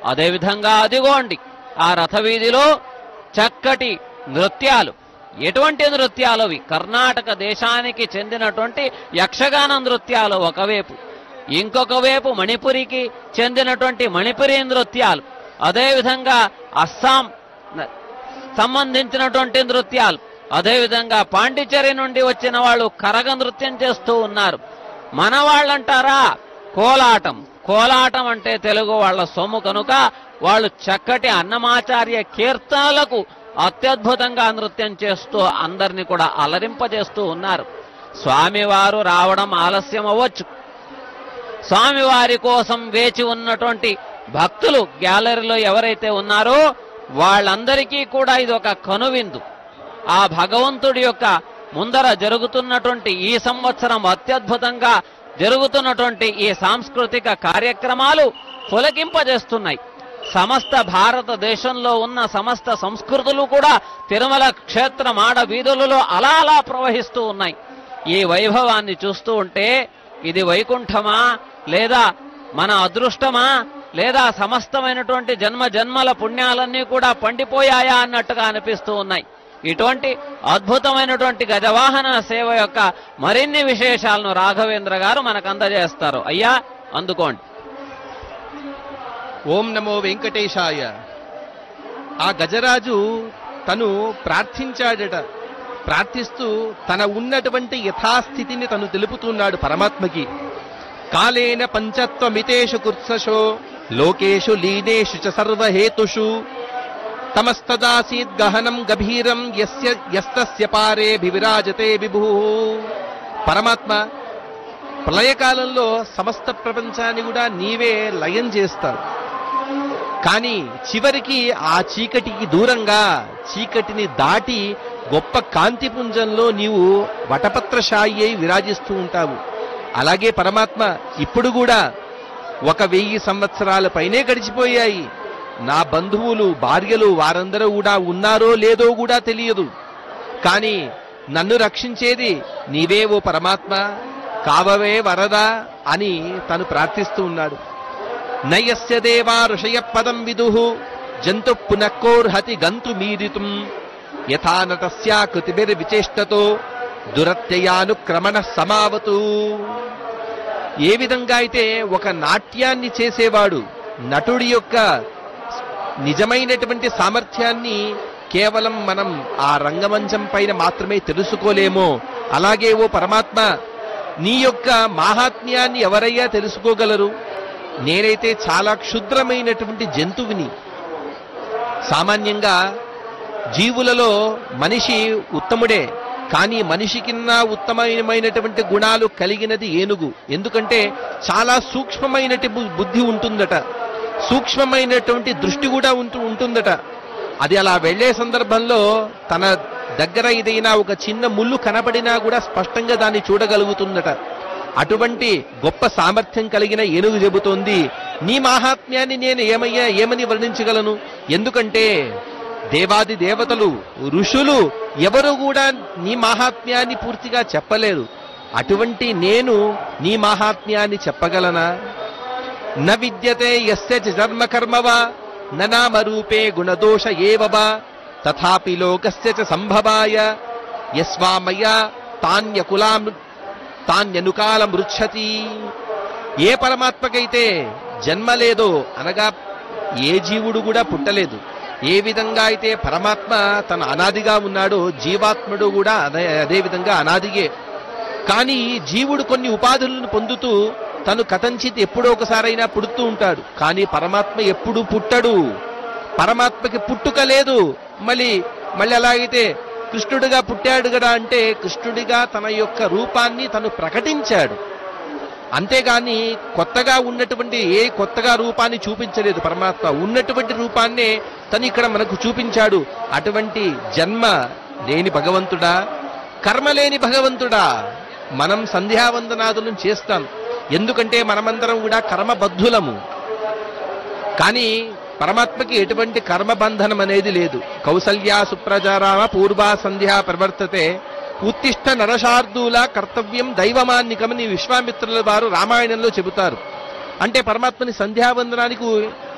అదేవిధంగా అదిగోండి ఆ రథవీధిలో చక్కటి నృత్యాలు. ఎటువంటి నృత్యాలు అవి? కర్ణాటక దేశానికి చెందినటువంటి యక్షగాన నృత్యాలు ఒకవైపు, ఇంకొక వైపు మణిపురికి చెందినటువంటి మణిపురి నృత్యాలు, అదేవిధంగా అస్సాం సంబంధించినటువంటి నృత్యాలు, అదేవిధంగా పాండిచేరి నుండి వచ్చిన వాళ్ళు కరగ నృత్యం చేస్తూ ఉన్నారు. మన వాళ్ళంటారా కోలాటం. కోలాటం అంటే తెలుగు వాళ్ళ సొమ్ము కనుక వాళ్ళు చక్కటి అన్నమాచార్య కీర్తనలకు అత్యద్భుతంగా నృత్యం చేస్తూ అందరినీ కూడా అలరింపజేస్తూ ఉన్నారు. స్వామివారు రావడం ఆలస్యం అవ్వచ్చు. స్వామివారి కోసం వేచి ఉన్నటువంటి భక్తులు గ్యాలరీలో ఎవరైతే ఉన్నారో వాళ్ళందరికీ కూడా ఇది ఒక కనువిందు. ఆ భగవంతుడి యొక్క ముందర జరుగుతున్నటువంటి ఈ సంవత్సరం అత్యద్భుతంగా జరుగుతున్నటువంటి ఈ సాంస్కృతిక కార్యక్రమాలు పులకింపజేస్తున్నాయి. సమస్త భారతదేశంలో ఉన్న సమస్త సంస్కృతులు కూడా తిరుమల క్షేత్ర మాడ వీధులలో అలా అలా ప్రవహిస్తూ ఉన్నాయి. ఈ వైభవాన్ని చూస్తూ ఉంటే ఇది వైకుంఠమా, లేదా మన అదృష్టమా, లేదా సమస్తమైనటువంటి జన్మ జన్మల పుణ్యాలన్నీ కూడా పండిపోయాయా అన్నట్టుగా అనిపిస్తూ ఉన్నాయి. ఇటువంటి అద్భుతమైనటువంటి గజవాహన సేవ యొక్క మరిన్ని విశేషాలను రాఘవేంద్ర గారు మనకు అందజేస్తారు. అయ్యా అందుకోండి. ఓం నమో వెంకటేశాయ. ఆ గజరాజు తను ప్రార్థించాడట. ప్రార్థిస్తూ తన ఉన్నటువంటి యథాస్థితిని తను తెలుపుతున్నాడు పరమాత్మకి. కాలేన పంచత్వమితేషు కుత్సశో లోకేషు లీనేషు చ సర్వహేతుషు తమస్తదాసీద్ గహనం గభీరం యస్తస్య పారే వివిరాజతే విభూ. పరమాత్మ ప్రళయకాలంలో సమస్త ప్రపంచాన్ని కూడా నీవే లయం చేస్తావు. కానీ చివరికి ఆ చీకటికి దూరంగా, చీకటిని దాటి గొప్ప కాంతిపుంజంలో నీవు వటపత్రశాయి అయి విరాజిస్తూ ఉంటావు. అలాగే పరమాత్మ ఇప్పుడు కూడా 1000 సంవత్సరాల పైనే గడిచిపోయాయి. నా బంధువులు, భార్యలు వారందరూ కూడా ఉన్నారో లేదో కూడా తెలియదు. కానీ నన్ను రక్షించేది నీవే ఓ పరమాత్మ, కావవే వరదా అని తను ప్రార్థిస్తూ ఉన్నాడు. నయస్య దేవా ఋషయ పదం విదుః జంతు పునఃకోర్హతి గంతు మీరితుం యథా నటస్యా కృతిభిర్విచేష్టతో దురత్యయానుక్రమణ సమావతు. ఏ విధంగా అయితే ఒక నాట్యాన్ని చేసేవాడు నటుడి యొక్క నిజమైనటువంటి సామర్థ్యాన్ని కేవలం మనం ఆ రంగమంచం పైన మాత్రమే తెలుసుకోలేమో, అలాగే ఓ పరమాత్మ నీ యొక్క మాహాత్మ్యాన్ని ఎవరయ్యా తెలుసుకోగలరు? నేనైతే చాలా క్షుద్రమైనటువంటి జంతువుని. సామాన్యంగా జీవులలో మనిషి ఉత్తముడే, కానీ మనిషికిన్నా ఉత్తమమైనటువంటి గుణాలు కలిగినది ఏనుగు. ఎందుకంటే చాలా సూక్ష్మమైనటువంటి బుద్ధి ఉంటుందట, సూక్ష్మమైనటువంటి దృష్టి కూడా ఉంటుందట. అది అలా వెళ్లే సందర్భంలో తన దగ్గర ఏదైనా ఒక చిన్న ముళ్ళు కనపడినా కూడా స్పష్టంగా దాన్ని చూడగలుగుతుందట. అటువంటి గొప్ప సామర్థ్యం కలిగిన ఏనుగు చెబుతోంది, నీ మాహాత్మ్యాన్ని నేను ఏమని వర్ణించగలను? ఎందుకంటే దేవాది దేవతలు, ఋషులు ఎవరు కూడా నీ మాహాత్మ్యాన్ని పూర్తిగా చెప్పలేరు. అటువంటి నేను నీ మాహాత్మ్యాన్ని చెప్పగలనా? న విద్యతే యస్య జన్మ కర్మవా నామరూపే గుణదోష ఏవవా తథాపి లోకస్య చ సంభవాయ యస్వామయ్యా తాన్యనుకాల మృచ్చతి. ఏ పరమాత్మకైతే జన్మ లేదో, అనగా ఏ జీవుడు కూడా పుట్టలేదు, ఏ విధంగా అయితే పరమాత్మ తన అనాదిగా ఉన్నాడో జీవాత్ముడు కూడా అదే విధంగా అనాదిగే. కానీ జీవుడు కొన్ని ఉపాధులను పొందుతూ తను కథంచిత్ ఎప్పుడో ఒకసారైనా పుడుతూ ఉంటాడు. కానీ పరమాత్మ ఎప్పుడూ పుట్టడు. పరమాత్మకి పుట్టుక లేదు. మళ్ళీ అలాగైతే కృష్ణుడిగా పుట్టాడు కదా అంటే కృష్ణుడిగా తన యొక్క రూపాన్ని తను ప్రకటించాడు. అంతేగాని కొత్తగా ఉన్నటువంటి కొత్తగా రూపాన్ని చూపించలేదు. పరమాత్మ ఉన్నటువంటి రూపాన్నే తను ఇక్కడ మనకు చూపించాడు. అటువంటి జన్మ లేని భగవంతుడా, కర్మ లేని భగవంతుడా. మనం సంధ్యావందనాదులను చేస్తాం, ఎందుకంటే మనమందరం కూడా కర్మబద్ధులము. కానీ పరమాత్మకి ఎటువంటి కర్మబంధనం అనేది లేదు. కౌసల్యా సుప్రజారామ పూర్వా సంధ్యా ప్రవర్తతే ఉత్తిష్ట నరశార్దూల కర్తవ్యం దైవమాన్నికమని విశ్వామిత్రుల వారు రామాయణంలో చెబుతారు. అంటే పరమాత్మని సంధ్యావందనానికి